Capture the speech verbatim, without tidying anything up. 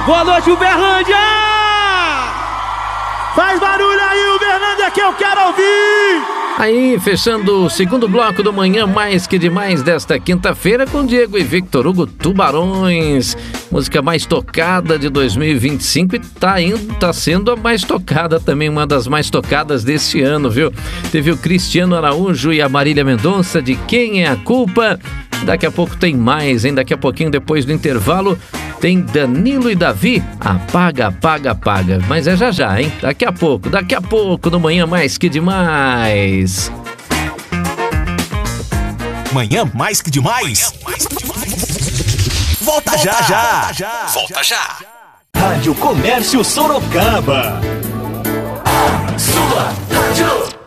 Boa noite, Uberlândia! Faz barulho aí, Uberlândia, que eu quero ouvir! Aí, fechando o segundo bloco do Manhã Mais Que Demais desta quinta-feira com Diego e Victor Hugo, Tubarões. Música mais tocada de dois mil e vinte e cinco e tá, indo, tá sendo a mais tocada também, uma das mais tocadas deste ano, viu? Teve o Cristiano Araújo e a Marília Mendonça de Quem é a Culpa? Daqui a pouco tem mais, hein? Daqui a pouquinho, depois do intervalo, tem Danilo e Davi, Apaga, Apaga, Apaga. Mas é já já, hein? Daqui a pouco, daqui a pouco, no Manhã Mais Que Demais. Manhã Mais Que Demais. Manhã mais que demais. Volta, Volta já, já, volta já. Volta já. Rádio Comércio Sorocaba. Sua Rádio.